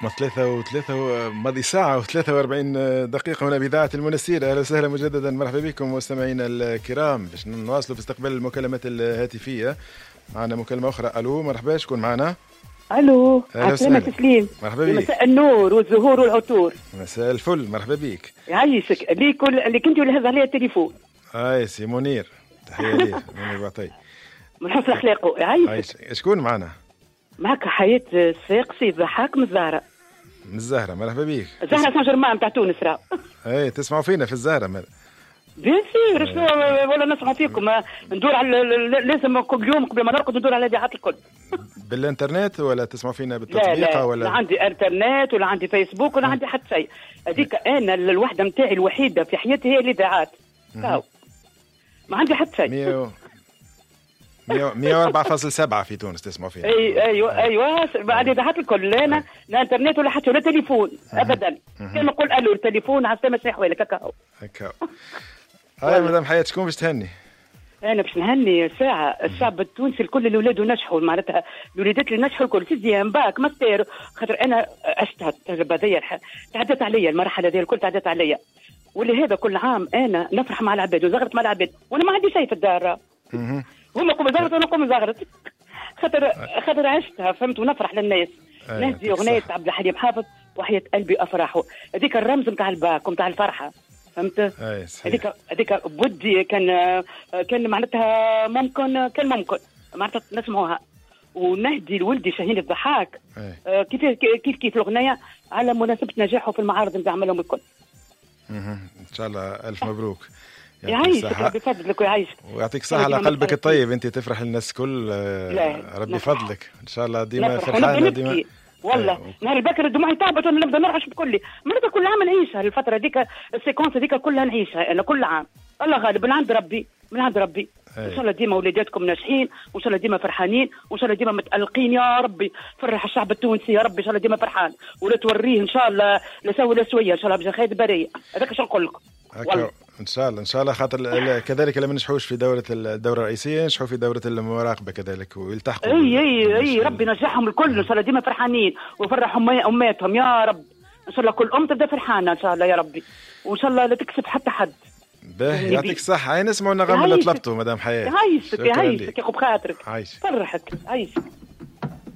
ماضي ساعة و43 دقيقة هنا بإذاعة المنستير. أهلا وسهلا مجددا، مرحبا بكم مستمعينا الكرام. باش نواصلوا في استقبال المكالمات الهاتفية. معنا مكالمة أخرى. ألو، مرحبا، شكون معنا؟ ألو، عسلامة تسليم. مرحبا بك. مساء النور والزهور والعطور. مساء الفل، مرحبا بك. يعيشك اللي كنت ولا هذا عليا التليفون. سي منير، تحية ليه منير بعطي من حسن أخلاقه. يعيشك. شكون معنا؟ معك حياة الساقسي ضحاك من الزهرة. من الزهرة، مرحبا بك. الزهرة سان جيرمان نتاع تونس راه. تسمعوا فينا في الزهرة بيان سير. شنو ولا نسمع فيكم؟ ندور على لازم كل يوم قبل ما نرقد ندور على الاذاعات الكل. بالانترنت ولا تسمعوا فينا بالتطبيق؟ لا ولا عندي انترنت ولا عندي فيسبوك ولا عندي حتى شيء. هذيك انا الوحده نتاعي الوحيده في حياتي هي الاذاعات. ما عندي حتى شيء. 104.7 في تونس تسمعوا فيها. ايوه بعد الاذاعات الكل. لا انترنت ولا حتى ولا تليفون ابدا. كما نقول الو التليفون على السلامه شنو احوالك هكا. هاي مدام حياة، شكون باش تهني؟ انا باش نهني ساعه الشعب التونسي الكل اللي ولادو نجحوا، معناتها الوليدات اللي نجحوا الكل سيزيام باك ماستر. خاطر انا عشتها التجربه هذيا، تعدت عليا المرحله هذه الكل، تعدت عليا. ولهذا كل عام انا نفرح مع العباد وزغرت مع العباد وانا ما عندي شيء في الدار. هما قوم زغرت وانا قوم زغرت. خاطر عشتها فهمت، ونفرح للناس. نهدي اغنيه عبد الحليم حافظ وحياة قلبي افراحه، هذيك الرمز نتاع الباك ونتاع الفرحه، فهمت؟ هذيك بودي كان معناتها كان ممكن معناتها نسمعوها. ونهدي لولدي شاهين الضحاك كيف الاغنيه على مناسبه نجاحه في المعارض اللي عملهم الكل. ان شاء الله الف مبروك. يعيشك ربي فضلك ويعيشك ويعطيك الصحة على قلبك الطيب. انت تفرح للناس كل ربي فضلك ان شاء الله ديما فرحانه ديما. والله نهار البكر دموعي تعبت وانا نبدا نرعش بكلي. مرات كل عام نعيشها الفتره هذيك، السيكونس هذيك كلها نعيشها انا كل عام. الله غالب من عند ربي. ان شاء الله ديما ولاداتكم ناجحين، وان شاء الله ديما فرحانين، وان شاء الله ديما متألقين يا ربي. فرح الشعب التونسي يا ربي، ان شاء الله ديما فرحان، ولا توريه ان شاء الله لسوي لا سويه ان شاء الله بجخايد بريه. هذاك شنو نقول لكم ان شاء الله خاطر كذلك لما نشحوش في الدوره الرئيسيه نشحوا في دوره المراقبه كذلك ويلتحقوا. اي ربي نجحهم الكل ان شاء الله ديما فرحانين ويفرحوا اماتهم يا رب. ان شاء الله كل تبدا فرحانه ان شاء الله يا ربي، وان شاء الله لا تكسب حتى حد. باهي يعطيك الصحة. هاي نسمعوا النغم اللي طلبته مدام حياة. يعيشك يا خب خاطرك. عايش فرحك. عايشك.